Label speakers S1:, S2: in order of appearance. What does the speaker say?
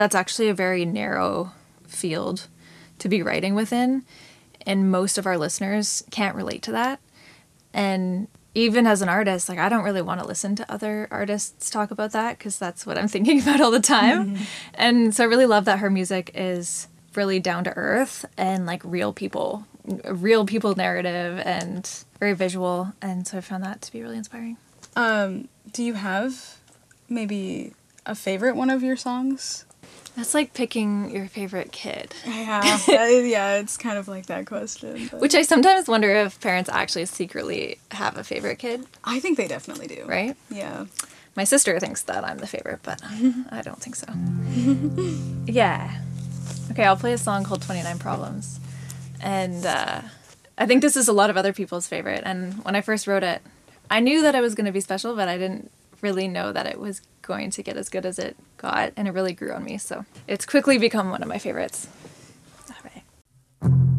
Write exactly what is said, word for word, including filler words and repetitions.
S1: That's actually a very narrow field to be writing within, and most of our listeners can't relate to that. And even as an artist, like I don't really want to listen to other artists talk about that because that's what I'm thinking about all the time. Mm-hmm. And so I really love that her music is really down to earth and like real people, real people narrative and very visual. And so I found that to be really inspiring.
S2: Um, do you have maybe a favorite one of your songs?
S1: That's like picking your favorite kid.
S2: Yeah, yeah, it's kind of like that question. But.
S1: Which I sometimes wonder if parents actually secretly have a favorite kid.
S2: I think they definitely do.
S1: Right?
S2: Yeah.
S1: My sister thinks that I'm the favorite, but I don't think so. Yeah. Okay, I'll play a song called twenty-nine Problems. And uh, I think this is a lot of other people's favorite. And when I first wrote it, I knew that it was going to be special, but I didn't really know that it was going to get as good as it got, and it really grew on me. So it's quickly become one of my favorites.